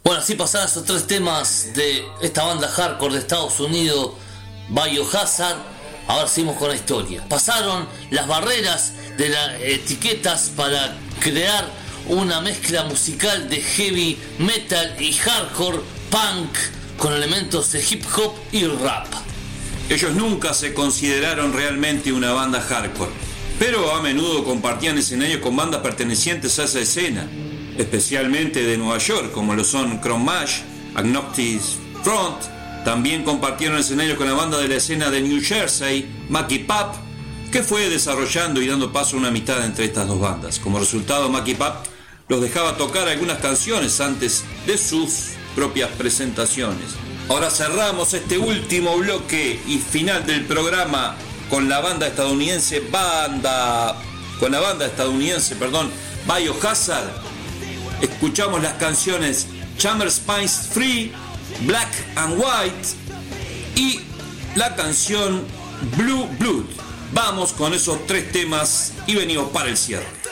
Bueno, así pasaron esos tres temas de esta banda hardcore de Estados Unidos, Biohazard. Ahora seguimos con la historia. Pasaron las barreras de las etiquetas para crear una mezcla musical de heavy metal y hardcore punk con elementos de hip hop y rap. Ellos nunca se consideraron realmente una banda hardcore, pero a menudo compartían escenarios con bandas pertenecientes a esa escena, especialmente de Nueva York, como lo son Chrome Mash, Agnostic Front. También compartieron escenarios con la banda de la escena de New Jersey, Mackie Pup, que fue desarrollando y dando paso a una amistad entre estas dos bandas. Como resultado, Mackie Pup los dejaba tocar algunas canciones antes de sus propias presentaciones. Ahora cerramos este último bloque y final del programa con la banda estadounidense Biohazard. Escuchamos las canciones Chamber Spines Free, Black and White y la canción Blue Blood. Vamos con esos tres temas y venimos para el cierre.